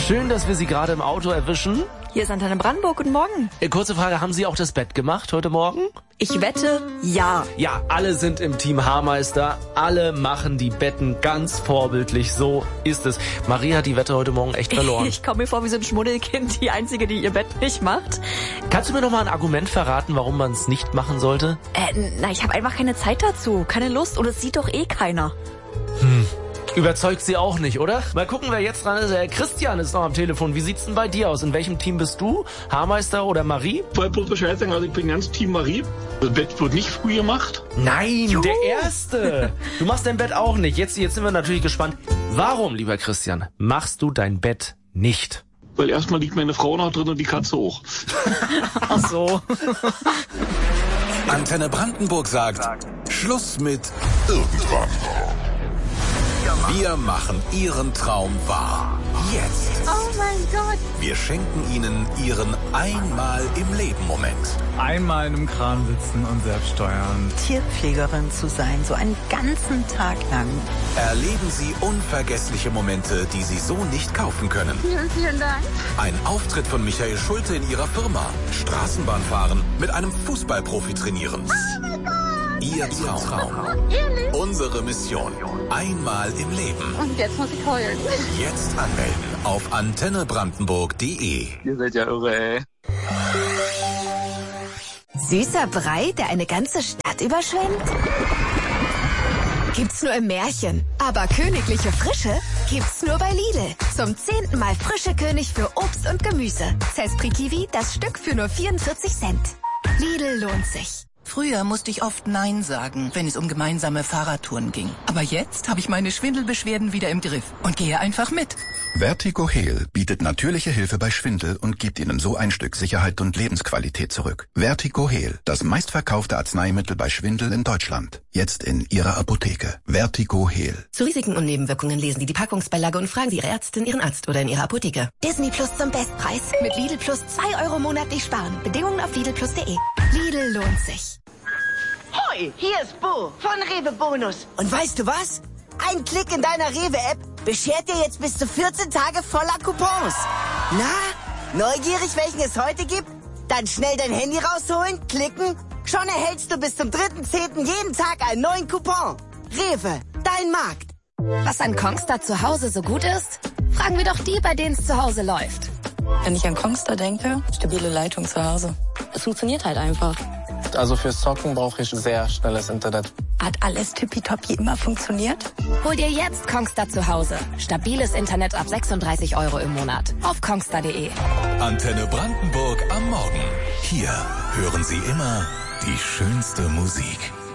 Schön, dass wir Sie gerade im Auto erwischen. Hier ist Antenne Brandenburg, guten Morgen. Kurze Frage, haben Sie auch das Bett gemacht heute Morgen? Ich wette, ja. Ja, alle sind im Team Haarmeister. Alle machen die Betten ganz vorbildlich. So ist es. Marie hat die Wette heute Morgen echt verloren. Ich komme mir vor wie so ein Schmuddelkind, die Einzige, die ihr Bett nicht macht. Kannst du mir noch mal ein Argument verraten, warum man es nicht machen sollte? Ich habe einfach keine Zeit dazu, keine Lust und es sieht doch eh keiner. Überzeugt Sie auch nicht, oder? Mal gucken, wer jetzt dran ist. Christian ist noch am Telefon. Wie sieht's denn bei dir aus? In welchem Team bist du? Haarmeister oder Marie? Ich wollte bloß Bescheid sagen, also ich bin ganz Team Marie. Das Bett wird nicht früh gemacht. Nein, Juhu. Der Erste. Du machst dein Bett auch nicht. Jetzt sind wir natürlich gespannt. Warum, lieber Christian, machst du dein Bett nicht? Weil erstmal liegt meine Frau noch drin und die Katze hoch. Ach so. Antenne Brandenburg sagt, Schluss mit irgendwann. Wir machen Ihren Traum wahr. Jetzt. Oh mein Gott. Wir schenken Ihnen Ihren Einmal-im-Leben-Moment. Einmal in einem Kran sitzen und selbst steuern. Tierpflegerin zu sein, so einen ganzen Tag lang. Erleben Sie unvergessliche Momente, die Sie so nicht kaufen können. Vielen, vielen Dank. Ein Auftritt von Michael Schulte in Ihrer Firma. Straßenbahn fahren, mit einem Fußballprofi trainieren. Oh mein Gott. Ihr Traum. Ehrlich? Unsere Mission. Einmal im Leben. Und jetzt muss ich heulen. Jetzt anmelden auf antennebrandenburg.de. Ihr seid ja irre, ey. Süßer Brei, der eine ganze Stadt überschwemmt? Gibt's nur im Märchen. Aber königliche Frische gibt's nur bei Lidl. Zum 10. Mal frische König für Obst und Gemüse. Zespri Kiwi, das Stück für nur 44 Cent. Lidl lohnt sich. Früher musste ich oft Nein sagen, wenn es um gemeinsame Fahrradtouren ging. Aber jetzt habe ich meine Schwindelbeschwerden wieder im Griff und gehe einfach mit. Vertigo Heal bietet natürliche Hilfe bei Schwindel und gibt Ihnen so ein Stück Sicherheit und Lebensqualität zurück. Vertigo Heal, das meistverkaufte Arzneimittel bei Schwindel in Deutschland. Jetzt in Ihrer Apotheke. Vertigo Heal. Zu Risiken und Nebenwirkungen lesen Sie die Packungsbeilage und fragen Sie Ihre Ärztin, Ihren Arzt oder in Ihrer Apotheke. Disney Plus zum Bestpreis. Mit Lidl Plus 2 Euro monatlich sparen. Bedingungen auf lidlplus.de. Lidl lohnt sich. Hoi, hier ist Bo von Rewe Bonus. Und weißt du was? Ein Klick in deiner Rewe-App beschert dir jetzt bis zu 14 Tage voller Coupons. Na, neugierig, welchen es heute gibt? Dann schnell dein Handy rausholen, klicken. Schon erhältst du bis zum 3.10. jeden Tag einen neuen Coupon. Rewe, dein Markt. Was an Kongstar zu Hause so gut ist? Fragen wir doch die, bei denen es zu Hause läuft. Wenn ich an Kongstar denke, stabile Leitung zu Hause. Es funktioniert halt einfach. Also fürs Zocken brauche ich sehr schnelles Internet. Hat alles tippitoppi immer funktioniert? Hol dir jetzt Kongstar zu Hause. Stabiles Internet ab 36 Euro im Monat. Auf kongstar.de. Antenne Brandenburg am Morgen. Hier hören Sie immer die schönste Musik.